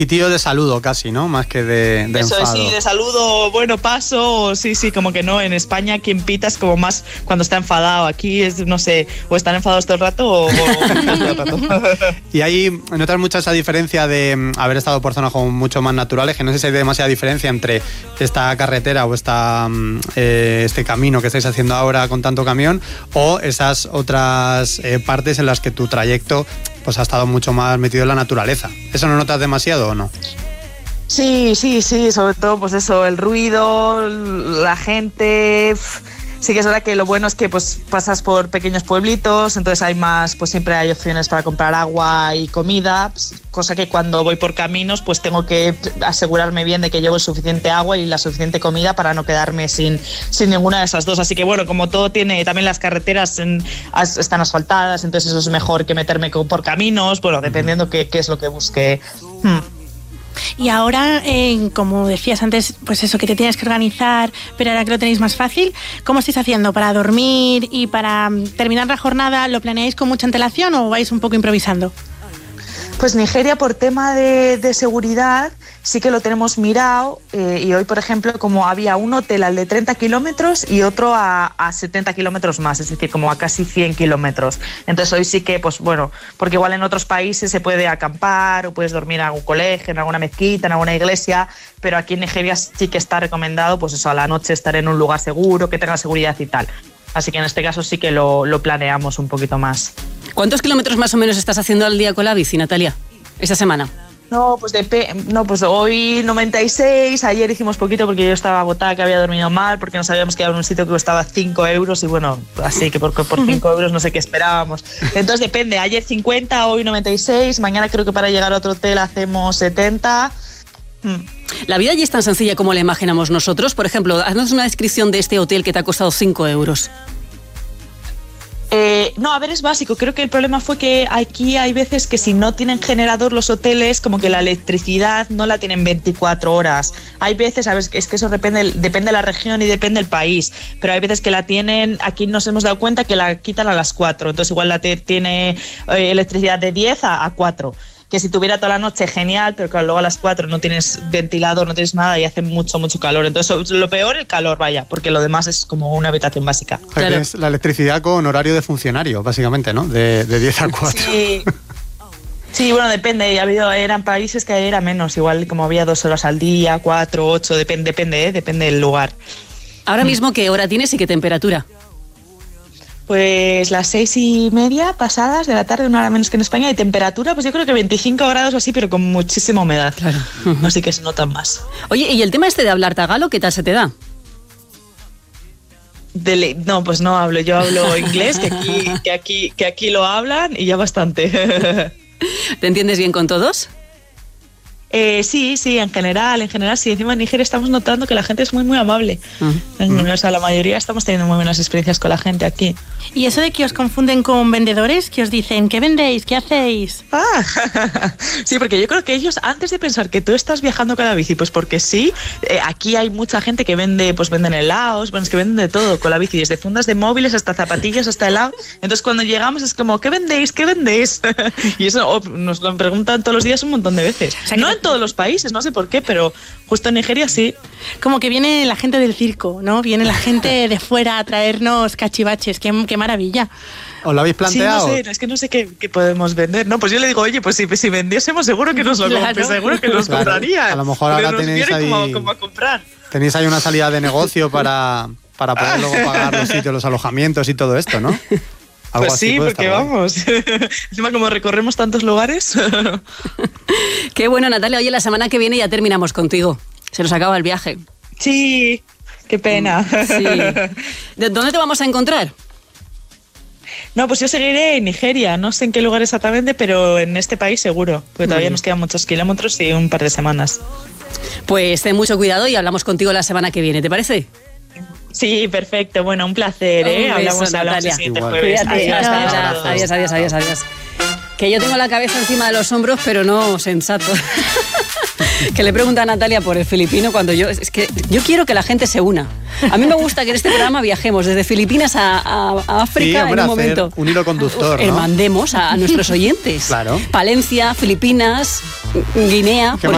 Tío de saludo casi, ¿no? Más que de eso enfado. Sí, de saludo, bueno, paso, sí, como que no. En España quien pita es como más cuando está enfadado. Aquí es, no sé, o están enfadados todo el rato o todo el rato. Y ahí notas mucho esa diferencia de haber estado por zonas como mucho más naturales, que no sé si hay demasiada diferencia entre esta carretera o este camino que estáis haciendo ahora con tanto camión, o esas otras partes en las que tu trayecto pues ha estado mucho más metido en la naturaleza. ¿Eso no notas demasiado o no? Sí, sobre todo pues eso, el ruido, la gente. Sí que es verdad que lo bueno es que pues pasas por pequeños pueblitos, entonces hay más, pues siempre hay opciones para comprar agua y comida, cosa que cuando voy por caminos pues tengo que asegurarme bien de que llevo el suficiente agua y la suficiente comida para no quedarme sin ninguna de esas dos. Así que bueno, como todo tiene, también las carreteras están asfaltadas, entonces eso es mejor que meterme por caminos, bueno, dependiendo qué es lo que busque. Y ahora, como decías antes, pues eso, que te tienes que organizar, pero ahora que lo tenéis más fácil, ¿cómo estáis haciendo para dormir y para terminar la jornada? ¿Lo planeáis con mucha antelación o vais un poco improvisando? Pues Nigeria, por tema de seguridad, sí que lo tenemos mirado y hoy, por ejemplo, como había un hotel al de 30 kilómetros y otro a 70 kilómetros más, es decir, como a casi 100 kilómetros. Entonces hoy sí que, pues bueno, porque igual en otros países se puede acampar o puedes dormir en algún colegio, en alguna mezquita, en alguna iglesia, pero aquí en Nigeria sí que está recomendado, pues eso, a la noche estar en un lugar seguro, que tenga seguridad y tal. Así que en este caso sí que lo planeamos un poquito más. ¿Cuántos kilómetros más o menos estás haciendo al día con la bici, Natalia, esta semana? No, pues hoy 96, ayer hicimos poquito porque yo estaba agotada, que había dormido mal, porque nos habíamos quedado en un sitio que costaba 5 euros y bueno, así que por 5 euros no sé qué esperábamos. Entonces depende, ayer 50, hoy 96, mañana creo que para llegar a otro hotel hacemos 70. La vida allí es tan sencilla como la imaginamos nosotros. Por ejemplo, haznos una descripción de este hotel que te ha costado 5 euros. No, a ver, es básico. Creo que el problema fue que aquí hay veces que si no tienen generador los hoteles, como que la electricidad no la tienen 24 horas. Hay veces, a ver, es que eso depende de la región y depende del país, pero hay veces que la tienen, aquí nos hemos dado cuenta que la quitan a las 4, entonces igual tiene electricidad de 10 a 4. Que si tuviera toda la noche, genial, pero claro, luego a las 4 no tienes ventilador, no tienes nada y hace mucho calor. Entonces, lo peor, el calor, vaya, porque lo demás es como una habitación básica. Claro. Tienes la electricidad con horario de funcionario, básicamente, ¿no? De 10 a 4. Sí, bueno, depende. Eran países que era menos, igual como había 2 horas al día, 4, 8, depende del lugar. Ahora mismo, ¿qué hora tienes y qué temperatura? Pues las 6:30 pasadas de la tarde, una hora menos que en España, y temperatura, pues yo creo que 25 grados o así, pero con muchísima humedad. Claro. Así que se notan más. Oye, ¿y el tema de hablar tagalo, qué tal se te da? No, pues no hablo, yo hablo inglés, que aquí lo hablan y ya bastante. ¿Te entiendes bien con todos? Sí, en general sí. Encima en Nigeria estamos notando que la gente es muy, muy amable. O sea, la mayoría estamos teniendo muy buenas experiencias con la gente aquí. ¿Y eso de que os confunden con vendedores? Que os dicen, ¿qué vendéis? ¿Qué hacéis? Sí, porque yo creo que ellos, antes de pensar que tú estás viajando con la bici, pues porque sí, aquí hay mucha gente que venden helados, bueno, es que venden de todo con la bici, desde fundas de móviles hasta zapatillas, hasta helado. Entonces cuando llegamos es como, ¿qué vendéis? ¿Qué vendéis? Y eso nos lo preguntan todos los días un montón de veces. O sea, no en todos los países, no sé por qué, pero justo en Nigeria sí. Como que viene la gente del circo, ¿no? Viene la gente de fuera a traernos cachivaches, qué maravilla. ¿Os lo habéis planteado? Sí, es que no sé qué podemos vender. No, pues yo le digo, oye, pues si vendiésemos seguro que nos lo seguro que nos comprarían. A lo mejor ahora tenéis ahí como a comprar. Tenéis ahí una salida de negocio para poder luego pagar los sitios, los alojamientos y todo esto, ¿no? Algo pues sí, porque vamos. Encima como recorremos tantos lugares. Qué bueno, Natalia. Oye, la semana que viene ya terminamos contigo. Se nos acaba el viaje. Sí, qué pena. Sí. ¿De dónde te vamos a encontrar? No, pues yo seguiré en Nigeria. No sé en qué lugar exactamente, pero en este país seguro. Porque todavía nos quedan muchos kilómetros y un par de semanas. Pues ten mucho cuidado y hablamos contigo la semana que viene. ¿Te parece? Sí, perfecto. Bueno, un placer, ¿eh? Un beso, hablamos el siguiente jueves. Adiós. Que yo tengo la cabeza encima de los hombros, pero no sensato. Que le pregunta a Natalia por el filipino cuando es que yo quiero que la gente se una. A mí me gusta que en este programa viajemos desde Filipinas a África, sí, en un momento. Un hilo conductor, ¿no? Mandemos a nuestros oyentes. Claro. Palencia, Filipinas, Guinea.